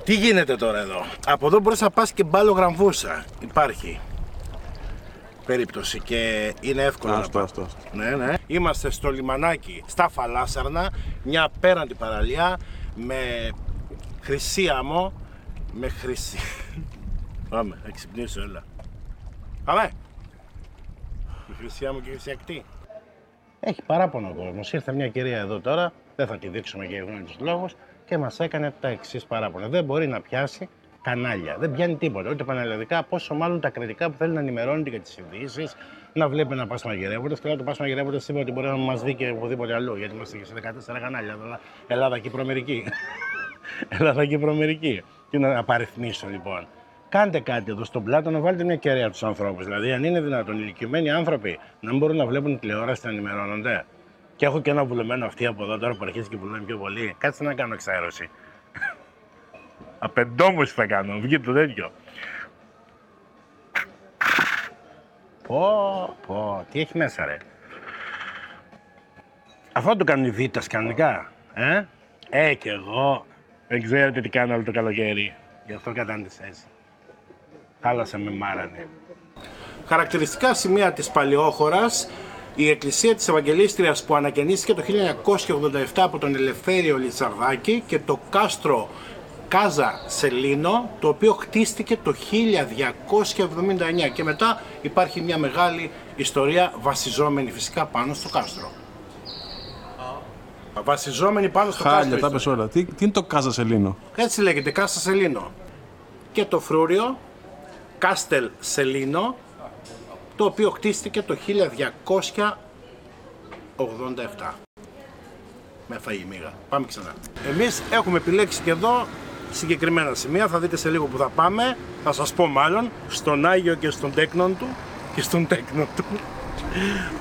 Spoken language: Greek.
Τι γίνεται τώρα εδώ? Από εδώ μπορείς να πας και Μπάλο Γραμβούσα. Υπάρχει περίπτωση και είναι εύκολο να πας. Ναι. Είμαστε στο λιμανάκι στα Φαλάσσαρνα, μια απέραντη παραλία με χρυσή άμμο, με χρυσή... Πάμε, θα ξυπνήσω, έλα. Πάμε! Η χρυσή άμμο και η χρυσή ακτή. Έχει παράπονο ο κόσμος. Ήρθε μια κυρία εδώ τώρα, δεν θα τη δείξουμε για γνώμη λόγους, και μας έκανε τα εξής παράπονα. Δεν μπορεί να πιάσει κανάλια. Δεν πιάνει τίποτα. Ούτε πανελλαδικά, πόσο μάλλον τα κρατικά που θέλει να ενημερώνεται για τις ειδήσεις, να βλέπει να πας μαγειρεύοντας. Και να το πας μαγειρεύοντας είπε ότι μπορεί να μας δει και οπουδήποτε αλλού. Γιατί είμαστε και σε 14 κανάλια. Ελλάδα και Προμερική. Ελλάδα και Προμερική. Τι να απαριθμίσω λοιπόν. Κάντε κάτι εδώ στον πλάτο να βάλετε μια κεραία τους ανθρώπους. Δηλαδή, αν είναι δυνατόν ηλικιωμένοι άνθρωποι να μην μπορούν να βλέπουν τηλεόραση, να ενημερώνονται. Και έχω και ένα βουλωμένο αυτή από εδώ τώρα που αρχίζει και βουλώνει πιο πολύ. Κάτσε να κάνω εξαέρωση. Απεντόμωση θα κάνω, βγει το τέτοιο. Πω, τι έχει μέσα ρε. Αυτό το κάνουν οι Βίτας κανονικά, κι εγώ. Δεν ξέρετε τι κάνω όλο το καλοκαίρι. Γι' αυτό κατάντησα έτσι. Θάλασσα με μάρανε. Χαρακτηριστικά σημεία της Παλαιόχωρας, η εκκλησία της Ευαγγελίστριας που ανακαινίστηκε το 1987 από τον Ελευθέριο Λιτσαρδάκη και το κάστρο Κάζα Σελίνο, το οποίο χτίστηκε το 1279 και μετά υπάρχει μια μεγάλη ιστορία βασιζόμενη φυσικά πάνω στο κάστρο. Βασιζόμενη πάνω στο κάστρο. Χάλια, τα πες όλα. Τι είναι το Κάζα Σελίνο? Έτσι λέγεται, Κάζα Σελίνο. Και το φρούριο, Κάστελ Σελίνο, το οποίο χτίστηκε το 1287. Με φαγή μίγα. Πάμε ξανά. Εμείς έχουμε επιλέξει και εδώ συγκεκριμένα σημεία, θα δείτε σε λίγο που θα πάμε, θα σας πω μάλλον, στον Άγιο και στον τέκνον του,